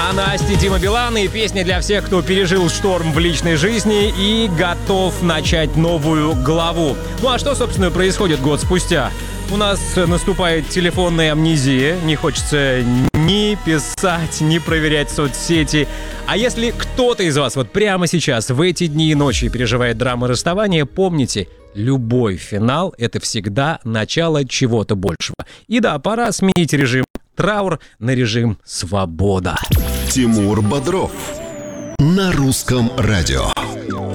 А Настя, Дима Билан и песня для всех, кто пережил шторм в личной жизни и готов начать новую главу. Ну а что, собственно, происходит год спустя? У нас наступает телефонная амнезия, не хочется ни писать, ни проверять соцсети. А если кто-то из вас вот прямо сейчас, в эти дни и ночи переживает драму расставания, помните, любой финал — это всегда начало чего-то большего. И да, пора сменить режим траур на режим свобода. Тимур Бодров на Русском радио.